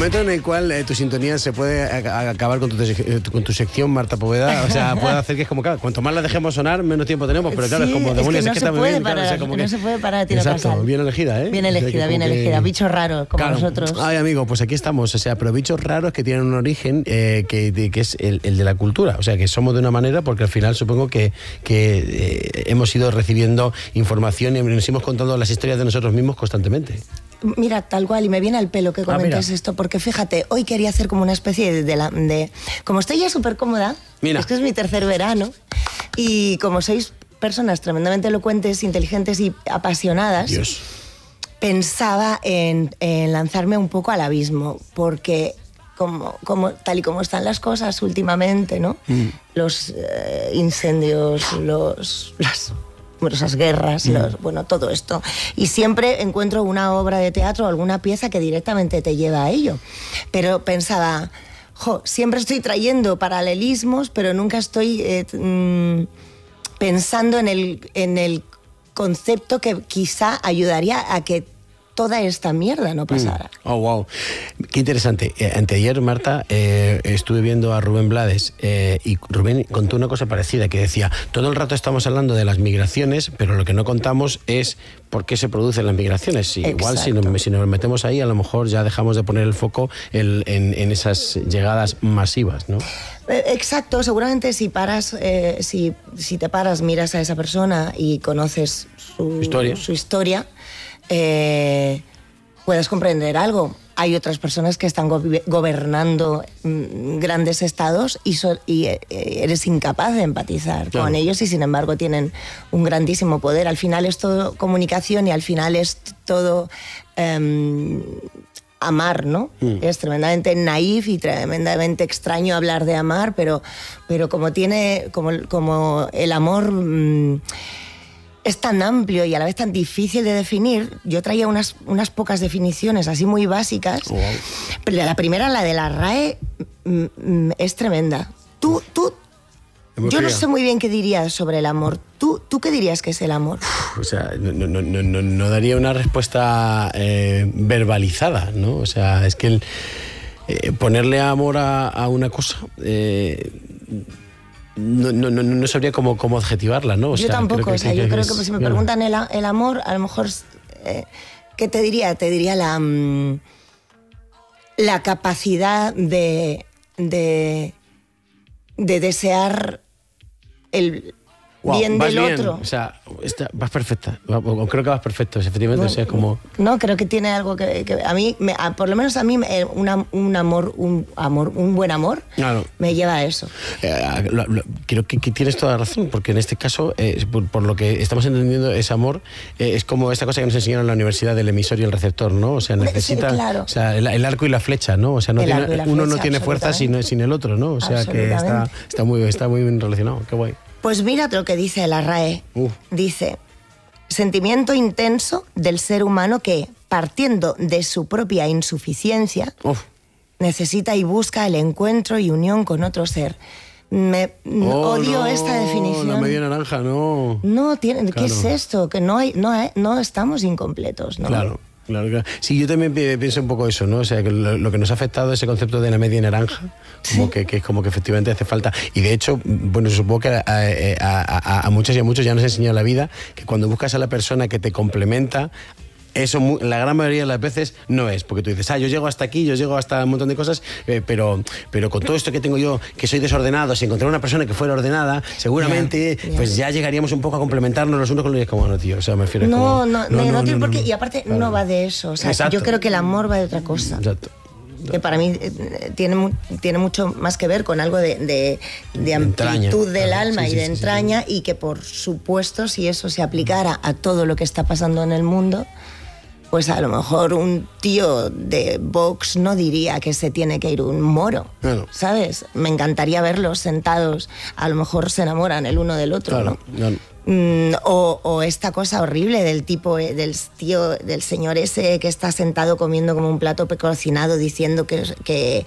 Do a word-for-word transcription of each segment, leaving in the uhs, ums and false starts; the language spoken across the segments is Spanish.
momento en el cual eh, tu sintonía se puede a, a acabar con tu, con tu sección, Marta Poveda, o sea, puede hacer que es como, claro, cuanto más la dejemos sonar, menos tiempo tenemos, pero claro, sí, es como demonios, es que no es que se está muy puede bien, parar, claro, o sea, como no que, se puede parar a tirar exacto, pasar. bien elegida, ¿eh? Bien elegida, o sea, bien que, elegida, bichos raros, como claro, nosotros. Ay, amigo, pues aquí estamos, o sea, pero bichos raros que tienen un origen eh, que, de, que es el, el de la cultura, o sea, que somos de una manera, porque al final supongo que, que eh, hemos ido recibiendo información y nos hemos contando las historias de nosotros mismos constantemente. Mira, tal cual, y me viene al pelo que comentes ah, esto, porque fíjate, hoy quería hacer como una especie de... de, la, de como estoy ya súper cómoda, mira. Es que es mi tercer verano, y como sois personas tremendamente elocuentes, inteligentes y apasionadas, Dios. pensaba en, en lanzarme un poco al abismo, porque... Como, como, tal y como están las cosas últimamente, ¿no? Mm. Los eh, incendios, los, las numerosas guerras, mm. los, bueno, todo esto. Y siempre encuentro una obra de teatro o alguna pieza que directamente te lleva a ello. Pero pensaba, jo, siempre estoy trayendo paralelismos, pero nunca estoy eh, mm, pensando en el, en el concepto que quizá ayudaría a que toda esta mierda no pasara. Mm. Oh, wow. Qué interesante. Eh, anteayer, Marta, eh, estuve viendo a Rubén Blades eh, y Rubén contó una cosa parecida, que decía, todo el rato estamos hablando de las migraciones, pero lo que no contamos es por qué se producen las migraciones. Sí, igual si nos, si nos metemos ahí, a lo mejor ya dejamos de poner el foco en, en, en esas llegadas masivas, ¿no? Exacto. Seguramente si paras, eh, si, si te paras, miras a esa persona y conoces su historia, su historia Eh, puedes comprender algo. Hay otras personas que están go gobernando mm, grandes estados y, so y eh, eres incapaz de empatizar claro. con ellos y sin embargo tienen un grandísimo poder. Al final es todo comunicación y al final es todo eh, amar, ¿no? Mm. Es tremendamente naif y tremendamente extraño hablar de amar, pero, pero como tiene, como, como el amor... Mm, es tan amplio y a la vez tan difícil de definir. Yo traía unas, unas pocas definiciones así muy básicas. Wow. Pero la primera, la de la R A E, mm, es tremenda. Tú, tú, yo no sé muy bien qué dirías sobre el amor. ¿Tú, tú qué dirías que es el amor? O sea, no, no, no, no, no daría una respuesta eh, verbalizada, ¿no? O sea, es que el, eh, ponerle amor a, a una cosa... Eh, No, no, no, no sabría cómo, cómo adjetivarla, ¿no? O yo sea, tampoco, creo que, o sea, que, yo que creo es, que pues, si me claro. preguntan el, el amor, a lo mejor, eh, ¿qué te diría? Te diría la, um, la capacidad de, de, de desear el wow, bien vas del bien. otro. O sea, está, vas perfecta, creo que vas perfecto, efectivamente, bueno, o sea, como... No, creo que tiene algo que, que a mí, me, a, por lo menos a mí, una, un amor, un amor, un buen amor, claro. me lleva a eso. Eh, lo, lo, creo que, que tienes toda la razón, porque en este caso, eh, por, por lo que estamos entendiendo, ese amor eh, es como esta cosa que nos enseñaron en la universidad del emisor y el receptor, ¿no? O sea, necesita sí, claro. o sea, el, el arco y la flecha, ¿no? O sea, no tiene, uno flecha, no tiene fuerza sin, sin el otro, ¿no? O sea, que está, está, muy, está muy bien relacionado, qué guay. Pues mira lo que dice la R A E. Uf. Dice, sentimiento intenso del ser humano que, partiendo de su propia insuficiencia, Uf. necesita y busca el encuentro y unión con otro ser. Me oh, odio no, esta definición. La media naranja, no. No, tiene, claro. ¿qué es esto? Que no, hay, no, hay, no estamos incompletos, ¿no? Claro. Claro, claro. Sí, yo también pienso un poco eso, ¿no? O sea, que lo, lo que nos ha afectado es ese concepto de la media naranja, como ¿sí? que, que es como que efectivamente hace falta. Y de hecho, bueno, supongo que a, a, a, a muchos y a muchos ya nos ha enseñado la vida que cuando buscas a la persona que te complementa, eso la gran mayoría de las veces no es, porque tú dices, ah, yo llego hasta aquí, yo llego hasta un montón de cosas, eh, pero, pero con todo esto que tengo yo, que soy desordenado, si encontrar una persona que fuera ordenada, seguramente yeah, yeah. pues ya llegaríamos un poco a complementarnos los unos con los otros, como no, tío, o sea, me refiero no, como, no, no, no, no, tiene por qué, y aparte claro. no va de eso, o sea, Exacto. yo creo que el amor va de otra cosa. Exacto. Que para mí eh, tiene, tiene mucho más que ver con algo de, de, de amplitud del claro, alma sí, y de sí, entraña, sí, sí. y que por supuesto, si eso se aplicara a todo lo que está pasando en el mundo, pues a lo mejor un tío de Vox no diría que se tiene que ir un moro, claro. ¿sabes? Me encantaría verlos sentados, a lo mejor se enamoran el uno del otro, claro, ¿no? Claro. Mm, o, o esta cosa horrible del tipo, del tío, del señor ese que está sentado comiendo como un plato cocinado diciendo que, que,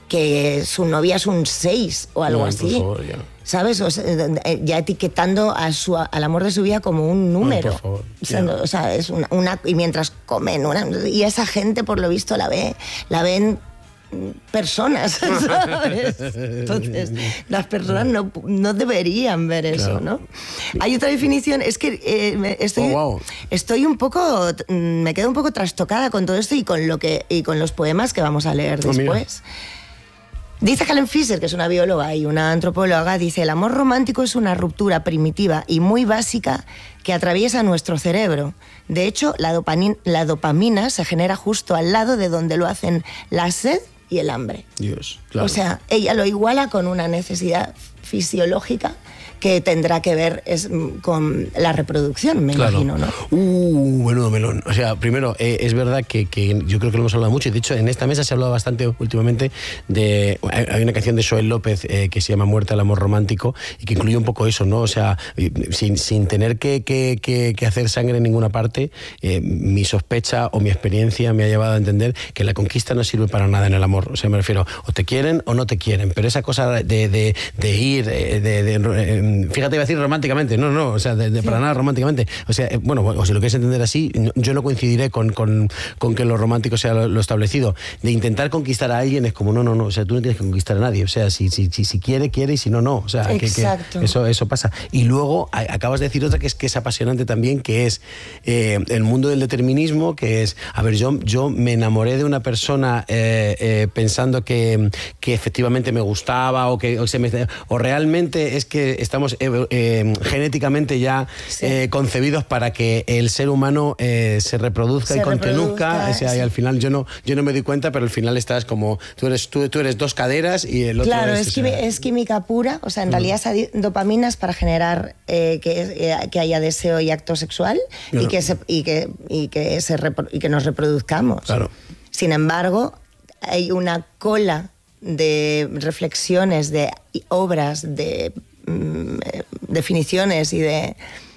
que su novia es un seis o algo no, así. Por favor, ya. ¿Sabes? O sea, ya etiquetando a su, al amor de su vida como un número. Ay, por favor. O sea, no, o sea, es una, una... Y mientras comen, una, y esa gente, por lo visto, la ve, la ven personas, ¿sabes? Entonces, las personas no, no deberían ver eso, claro. ¿no? Hay otra definición, es que eh, estoy, oh, wow. estoy un poco, me quedo un poco trastocada con todo esto y con, lo que, y con los poemas que vamos a leer después. Oh, dice Helen Fisher, que es una bióloga y una antropóloga, dice: el amor romántico es una ruptura primitiva y muy básica que atraviesa nuestro cerebro. De hecho, la dopamina, la dopamina se genera justo al lado de donde lo hacen la sed y el hambre. Dios, claro. O sea, ella lo iguala con una necesidad fisiológica que tendrá que ver es, con la reproducción, me claro. imagino, ¿no? Uh, menudo melón. O sea, primero, eh, es verdad que, que yo creo que lo hemos hablado mucho, y de hecho en esta mesa se ha hablado bastante últimamente de... Hay una canción de Joel López eh, que se llama Muerta el amor romántico, y que incluye un poco eso, ¿no? O sea, sin, sin tener que, que, que, que hacer sangre en ninguna parte, eh, mi sospecha o mi experiencia me ha llevado a entender que la conquista no sirve para nada en el amor. O sea, me refiero, o te quieren o no te quieren, pero esa cosa de, de, de ir, de... de, de fíjate, iba a decir románticamente, no, no, o sea, de, de sí. para nada románticamente. O sea, bueno, o si lo quieres entender así, yo no coincidiré con, con, con que lo romántico sea lo, lo establecido. De intentar conquistar a alguien es como, no, no, no, o sea, tú no tienes que conquistar a nadie. O sea, si, si, si, si quiere, quiere, y si no, no. O sea, que, que eso, eso pasa. Y luego a, acabas de decir otra que es, que es apasionante también, que es eh, el mundo del determinismo, que es, a ver, yo, yo me enamoré de una persona eh, eh, pensando que, que efectivamente me gustaba, o que o, se me, o realmente es que estamos... Eh, Eh, genéticamente ya sí. eh, concebidos para que el ser humano eh, se reproduzca se y contenuzca, o sea, sí. y al final yo no, yo no me doy cuenta, pero al final estás como, tú eres, tú, tú eres dos caderas y el otro claro, es... es, sea... es química pura, o sea, en mm. realidad esa dopamina es para generar eh, que, eh, que haya deseo y acto sexual claro. y, que se, y, que, y, que se repro, y que nos reproduzcamos. Claro. Sin embargo, hay una cola de reflexiones, de obras, de definiciones y de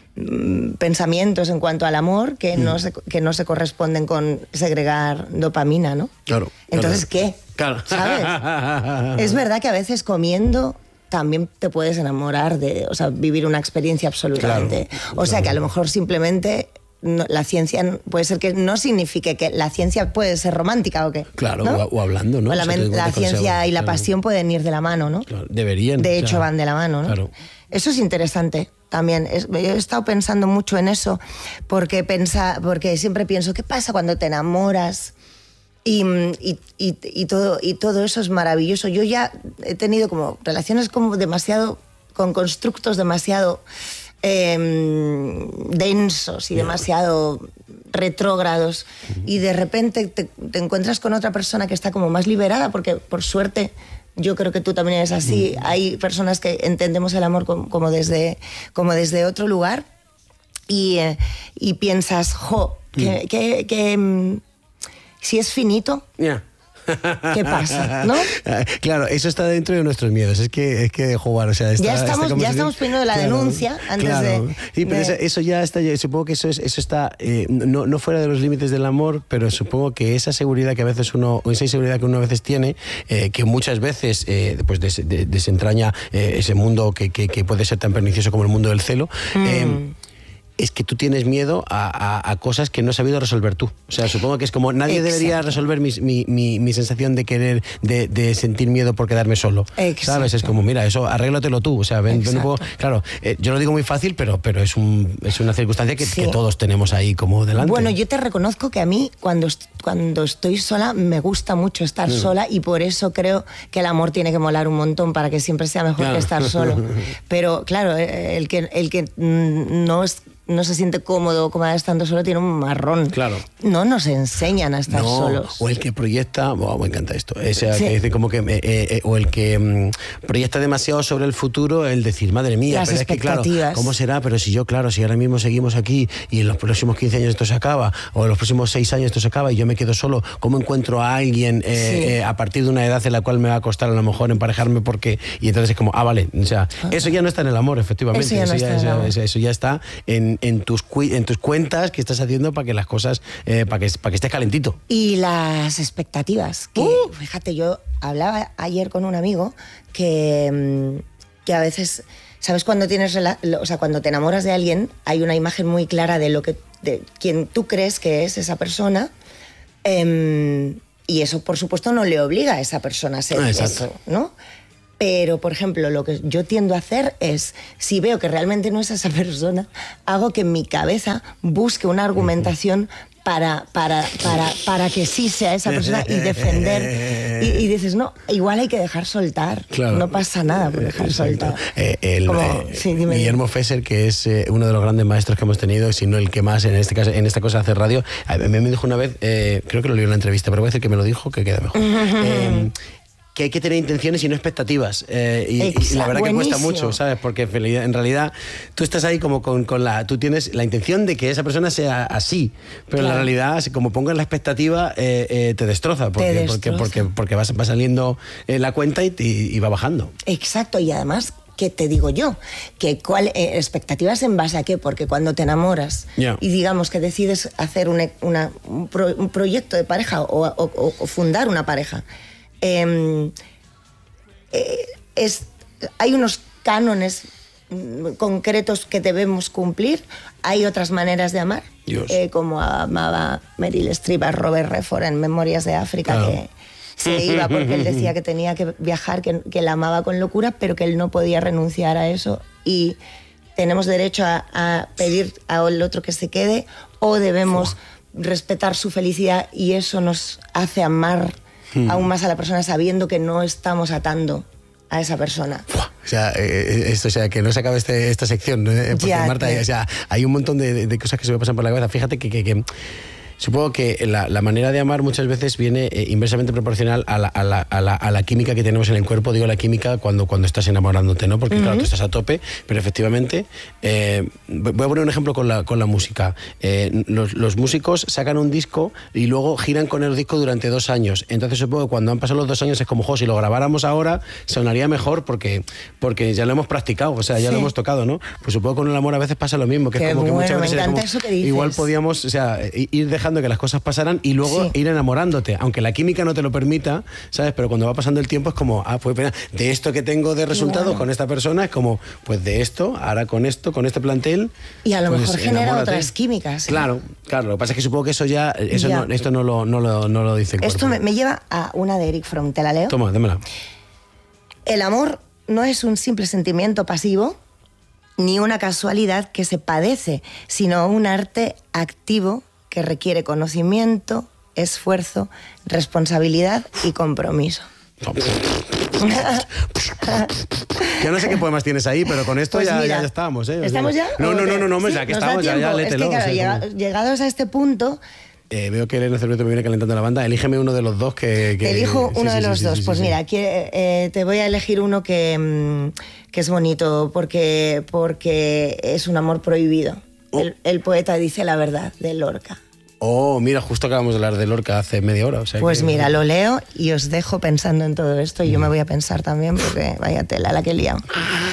mm, pensamientos en cuanto al amor que, mm. no se, que no se corresponden con segregar dopamina, ¿no? Claro. Entonces, claro. ¿qué? Claro. ¿Sabes? Es verdad que a veces comiendo también te puedes enamorar de, o sea, vivir una experiencia absolutamente. Claro, o sea, claro. que a lo mejor simplemente... No, la ciencia puede ser que no signifique que la ciencia puede ser romántica o qué. Claro, ¿no? o, o hablando, ¿no? O la, o sea, la ciencia y la claro. pasión pueden ir de la mano, ¿no? Claro, deberían. De hecho, claro. van de la mano, ¿no? Claro. Eso es interesante también. Es, yo he estado pensando mucho en eso porque, pensa, porque siempre pienso, ¿qué pasa cuando te enamoras? Y, y, y, y, todo, y todo eso es maravilloso. Yo ya he tenido como relaciones como demasiado, con constructos demasiado... Eh, densos y demasiado retrógrados y de repente te, te encuentras con otra persona que está como más liberada porque por suerte yo creo que tú también eres así. Hay personas que entendemos el amor como, como, desde, como desde otro lugar y, eh, y piensas, jo, que, que, que um, si es finito... Yeah. ¿Qué pasa? ¿No? Claro, eso está dentro de nuestros miedos. Es que, es que jugar, o sea, esta, ya estamos, esta ya estamos poniendo la claro, denuncia antes claro. de. Sí, pero de... Eso, eso ya está. Yo supongo que eso es, eso está eh, no, no fuera de los límites del amor, pero supongo que esa seguridad que a veces uno, o esa inseguridad que uno a veces tiene, eh, que muchas veces eh, pues des, des, desentraña eh, ese mundo que, que, que puede ser tan pernicioso como el mundo del celo. Mm. Eh, es que tú tienes miedo a, a, a cosas que no has sabido resolver tú. O sea, supongo que es como nadie Exacto. debería resolver mi, mi, mi, mi sensación de querer, de, de sentir miedo por quedarme solo. Exacto. ¿Sabes? Es como, mira, eso arréglatelo tú. O sea, ven, ven un poco. Claro, eh, yo lo digo muy fácil, pero, pero es, un, es una circunstancia que, sí. que todos tenemos ahí como delante. Bueno, yo te reconozco que a mí, cuando, cuando estoy sola, me gusta mucho estar mm. sola y por eso creo que el amor tiene que molar un montón para que siempre sea mejor claro. que estar solo. Pero, claro, el que, el que no es... no se siente cómodo como estando solo, tiene un marrón. Claro. No nos enseñan a estar no, solos. O el que proyecta, oh, me encanta esto, ese sí. que dice como que, eh, eh, o el que mm, proyecta demasiado sobre el futuro, el decir, madre mía, Las pero es que claro, ¿cómo será? Pero si yo, claro, si ahora mismo seguimos aquí y en los próximos quince años esto se acaba, o en los próximos seis años esto se acaba y yo me quedo solo, ¿cómo encuentro a alguien eh, sí. eh, a partir de una edad en la cual me va a costar a lo mejor emparejarme? Porque, y entonces es como, ah, vale, o sea, ah. eso ya no está en el amor, efectivamente. Eso ya, no eso, está ya, en eso, eso ya está en, en tus en tus cuentas que estás haciendo para que las cosas, eh, para que, para que estés calentito. Y las expectativas, que uh. fíjate, yo hablaba ayer con un amigo que, que a veces, ¿sabes? Cuando tienes, o sea, cuando te enamoras de alguien, hay una imagen muy clara de lo que, de quien tú crees que es esa persona, eh, Y eso, por supuesto, no le obliga a esa persona a ser Ah, eso, ¿no? Pero, por ejemplo, lo que yo tiendo a hacer es, si veo que realmente no es esa persona, hago que en mi cabeza busque una argumentación para, para, para, para que sí sea esa persona y defender. Y, y dices, no, igual hay que dejar soltar. Claro. No pasa nada por dejar Exacto. soltar. Eh, el, Como, eh, sí, Guillermo Fesser, que es eh, uno de los grandes maestros que hemos tenido, si no el que más en este caso, en esta cosa hace radio, a mí me dijo una vez, eh, creo que lo leí en una entrevista, pero voy a decir que me lo dijo, que queda mejor. eh, que hay que tener intenciones y no expectativas. Eh, y, y la verdad Buenísimo. que cuesta mucho, ¿sabes? Porque en realidad tú estás ahí como con, con la... Tú tienes la intención de que esa persona sea así, pero claro. en la realidad, como pongas la expectativa, eh, eh, te destroza. Porque, te destroza. porque, porque, porque va, va saliendo eh, la cuenta y, y, y va bajando. Exacto, y además... ¿Qué te digo yo? Que cuál, eh, ¿expectativas en base a qué? Porque cuando te enamoras yeah. y digamos que decides hacer una, una, un, pro, un proyecto de pareja o, o, o fundar una pareja, eh, eh, es, hay unos cánones concretos que debemos cumplir, hay otras maneras de amar, eh, como amaba Meryl Streep a Robert Redford en Memorias de África, claro. que se iba porque él decía que tenía que viajar, que, que la amaba con locura, pero que él no podía renunciar a eso y tenemos derecho a, a pedir al otro que se quede o debemos oh. respetar su felicidad y eso nos hace amar hmm. aún más a la persona sabiendo que no estamos atando a esa persona. O sea, eh, esto, o sea, que no se acabe este, esta sección, ¿eh? Porque ya, Marta, te... o sea, hay un montón de, de cosas que se me pasan por la cabeza. Fíjate que... que, que supongo que la, la manera de amar muchas veces viene eh, inversamente proporcional a la, a, la, a, la, a la química que tenemos en el cuerpo. Digo la química cuando, cuando estás enamorándote, ¿no? Porque uh-huh. claro, tú estás a tope, pero efectivamente... Eh, voy a poner un ejemplo con la, con la música. Eh, los, los músicos sacan un disco y luego giran con el disco durante dos años. Entonces supongo que cuando han pasado los dos años es como, jo, si lo grabáramos ahora sonaría mejor porque, porque ya lo hemos practicado, o sea, ya sí. lo hemos tocado, ¿no? Pues supongo que con el amor a veces pasa lo mismo, que Qué es como bueno, que muchas veces... Me encanta como, eso que dices. Igual podíamos, o sea, ir dejando que las cosas pasaran y luego sí. ir enamorándote, aunque la química no te lo permita, ¿sabes? Pero cuando va pasando el tiempo es como, ah, pues de esto que tengo de resultados bueno. con esta persona es como, pues de esto, ahora con esto, con este plantel. Y a lo pues, mejor genera enamórate. otras químicas. ¿eh? Claro, claro. Lo que pasa es que supongo que eso ya, eso ya. No, esto no lo, no lo, no lo dice el Esto me, me lleva a una de Eric Fromm, ¿te la leo? Toma, démela. El amor no es un simple sentimiento pasivo ni una casualidad que se padece, sino un arte activo que requiere conocimiento, esfuerzo, responsabilidad y compromiso. Yo no sé qué poemas tienes ahí, pero con esto pues ya, mira, ya estábamos, ¿eh? ¿Estamos ya? No, no, no, no, no, sí, ya que estamos, ya, ya lételo. Es que, claro, llega, como... llegados a este punto... Eh, veo que Elena Cerveto me viene calentando la banda. Elígeme uno de los dos que... que... Elijo uno sí, de sí, los sí, dos. Sí, sí, pues sí, mira, sí. Que, eh, te voy a elegir uno que, que es bonito porque, porque es un amor prohibido. Oh. El, el poeta dice la verdad, de Lorca. Oh, mira, justo acabamos de hablar de Lorca hace media hora. O sea pues que... mira, lo leo y os dejo pensando en todo esto y yo me voy a pensar también porque vaya tela la que he liado.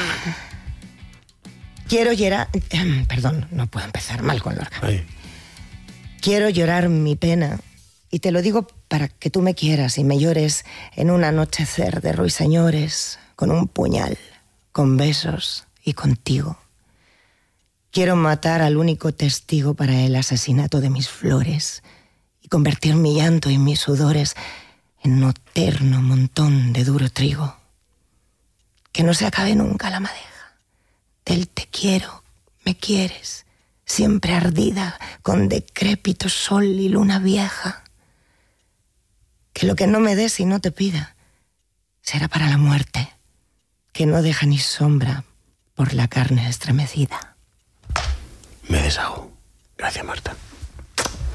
Quiero llorar... Perdón, no puedo empezar mal con Lorca. Ay. Quiero llorar mi pena y te lo digo para que tú me quieras y me llores en un anochecer de ruiseñores, con un puñal, con besos y contigo. Quiero matar al único testigo para el asesinato de mis flores y convertir mi llanto y mis sudores en un eterno montón de duro trigo. Que no se acabe nunca la madeja del te quiero, me quieres, siempre ardida con decrépito sol y luna vieja. Que lo que no me des y no te pida será para la muerte, que no deja ni sombra por la carne estremecida. Me deshago. Gracias, Marta.